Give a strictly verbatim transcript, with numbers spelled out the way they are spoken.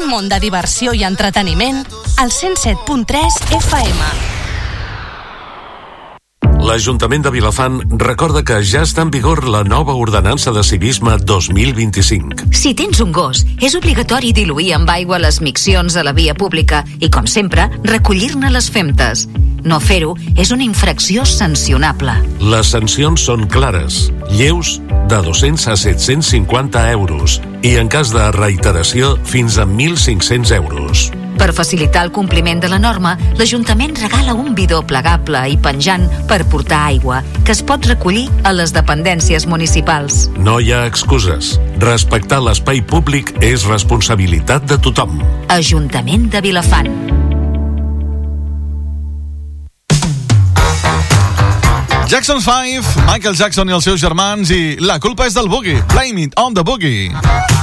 Un món de diversió i entreteniment al cent set punt tres F M. L'Ajuntament de Vilafant recorda que ja està en vigor la nova ordenança de civisme dos mil vint-i-cinc. Si tens un gos, és obligatori diluir amb aigua les miccions a la via pública i, com sempre, recollir-ne les femtes. No fer-ho és una infracció sancionable. Les sancions són clares, lleus de dos-cents a set-cents cinquanta euros i, en cas de reiteració, fins a mil cinc-cents euros. Per facilitar el compliment de la norma, l'Ajuntament regala un bidó plegable i penjant per portar aigua, que es pot recollir a les dependències municipals. No hi ha excuses. Respectar l'espai públic és responsabilitat de tothom. Ajuntament de Vilafant. Jackson five, Michael Jackson i els seus germans i La culpa és del boogie. Blame it on the boogie.